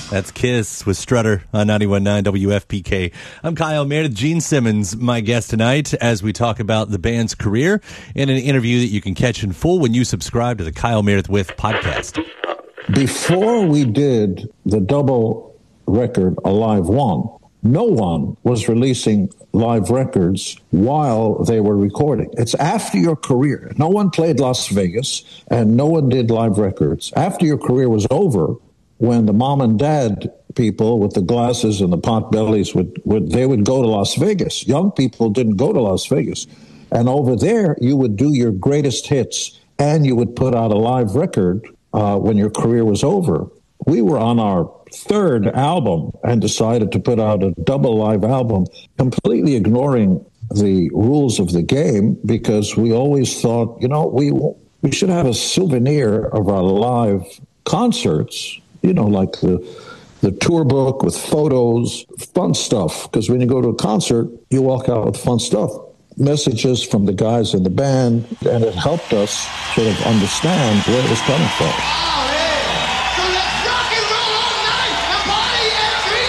That's Kiss with Strutter on 91.9 WFPK. I'm Kyle Meredith. Gene Simmons, my guest tonight, as we talk about the band's career in an interview that you can catch in full when you subscribe to the Kyle Meredith With podcast. Before we did the double record Alive One, no one was releasing live records while they were recording. It's after your career. No one played Las Vegas, and no one did live records. After your career was over, when the mom and dad people with the glasses and the pot bellies would go to Las Vegas. Young people didn't go to Las Vegas. And over there, you would do your greatest hits, and you would put out a live record when your career was over. We were on our third album and decided to put out a double live album, completely ignoring the rules of the game, because we always thought, we should have a souvenir of our live concerts, like the tour book with photos, fun stuff. Because when you go to a concert, you walk out with fun stuff. Messages from the guys in the band, and it helped us sort of understand where it was coming from.